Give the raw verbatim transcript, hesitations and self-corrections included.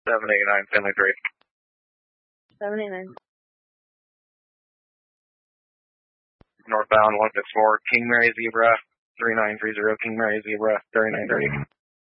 seven eight nine, family three. seven eight nine. Northbound one six four, King Mary Zebra, three nine three zero, King Mary Zebra, thirty-nine thirty.